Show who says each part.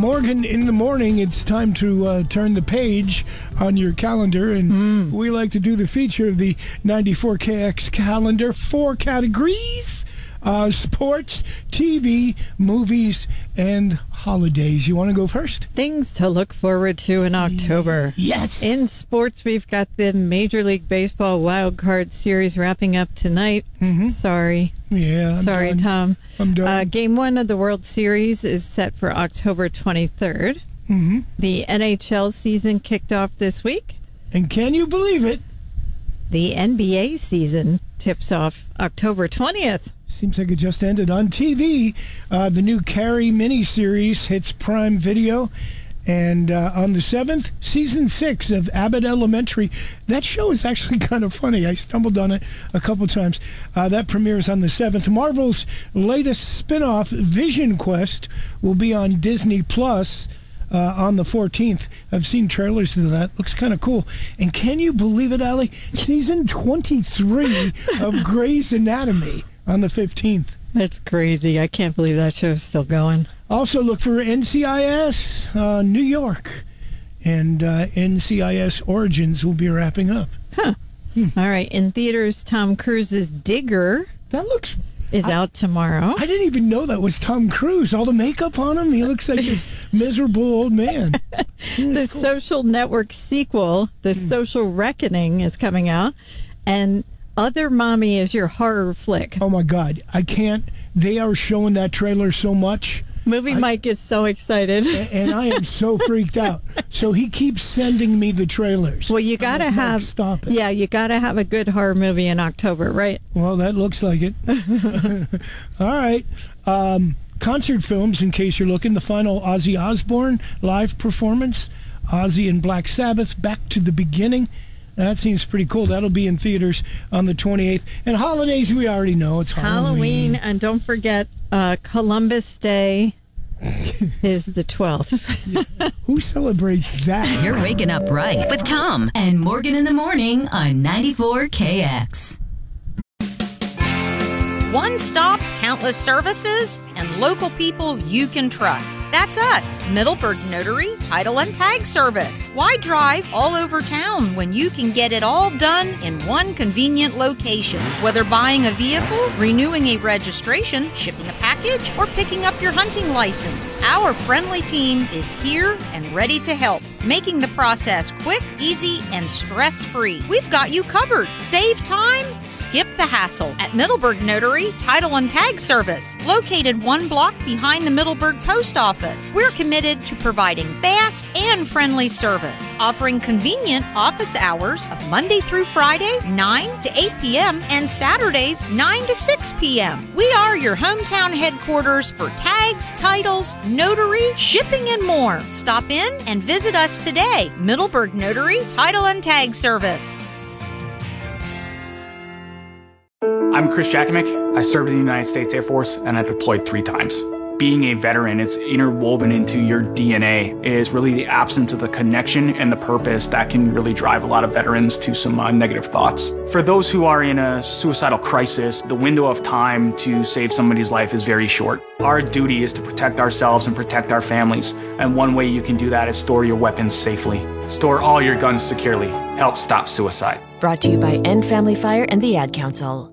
Speaker 1: Morgan, in the morning, it's time to turn the page on your calendar, and we like to do the feature of the 94KX calendar. 4 categories: sports, TV, movies, and holidays. You want to go first?
Speaker 2: Things to look forward to in October.
Speaker 1: Yes.
Speaker 2: In sports, we've got the Major League Baseball Wild Card Series wrapping up tonight. Sorry.
Speaker 1: Yeah.
Speaker 2: Sorry, Tom.
Speaker 1: I'm done.
Speaker 2: Game 1 of the World Series is set for October 23rd. The NHL season kicked off this week.
Speaker 1: And can you believe it?
Speaker 2: The NBA season tips off October 20th.
Speaker 1: Seems like it just ended. On TV, the new Carrie miniseries hits Prime Video. And on the 7th, Season 6 of Abbott Elementary. That show is actually kind of funny. I stumbled on it a couple times. That premieres on the 7th. Marvel's latest spin-off, Vision Quest, will be on Disney Plus on the 14th. I've seen trailers of that. Looks kind of cool. And can you believe it, Allie? Season 23 of Grey's Anatomy on the 15th.
Speaker 2: That's crazy. I can't believe that show's still going.
Speaker 1: Also look for NCIS New York. And NCIS Origins will be wrapping up.
Speaker 2: All right. In theaters, Tom Cruise's Digger
Speaker 1: That looks...
Speaker 2: is out tomorrow.
Speaker 1: I didn't even know that was Tom Cruise. All the makeup on him. He looks like this miserable old man.
Speaker 2: The Social Network sequel, The Social Reckoning, is coming out. And Other Mommy is your horror flick.
Speaker 1: Oh, my God. I can't... They are showing that trailer so much.
Speaker 2: Mike is so excited.
Speaker 1: And I am so freaked out. So he keeps sending me the trailers.
Speaker 2: Well, you got to have...
Speaker 1: Stop it.
Speaker 2: Yeah, you got to have a good horror movie in October, right?
Speaker 1: Well, that looks like it. All right. Concert films, in case you're looking. The final Ozzy Osbourne live performance. Ozzy and Black Sabbath, Back to the Beginning. That seems pretty cool. That'll be in theaters on the 28th. And holidays, we already know. It's Halloween.
Speaker 2: And don't forget, Columbus Day is the 12th.
Speaker 1: Who celebrates that?
Speaker 3: You're waking up right with Tom and Morgan in the morning on 94KX.
Speaker 4: One stop, countless services, and local people you can trust. That's us, Middleburg Notary Title and Tag Service. Why drive all over town when you can get it all done in one convenient location? Whether buying a vehicle, renewing a registration, shipping a package, or picking up your hunting license, our friendly team is here and ready to help, making the process quick, easy, and stress-free. We've got you covered. Save time, skip the hassle at Middleburg Notary Title and Tag Service, located 1 block behind the Middleburg Post Office. We're committed to providing fast and friendly service, offering convenient office hours of Monday through Friday, 9 to 8 p.m., and Saturdays, 9 to 6 p.m. We are your hometown headquarters for tags, titles, notary, shipping, and more. Stop in and visit us today. Middleburg Notary Title and Tag Service.
Speaker 5: I'm Chris Jakovic. I served in the United States Air Force and I deployed 3 times. Being a veteran, it's interwoven into your DNA. It is really the absence of the connection and the purpose that can really drive a lot of veterans to some negative thoughts. For those who are in a suicidal crisis, the window of time to save somebody's life is very short. Our duty is to protect ourselves and protect our families. And one way you can do that is store your weapons safely. Store all your guns securely. Help stop suicide.
Speaker 6: Brought to you by End Family Fire and the Ad Council.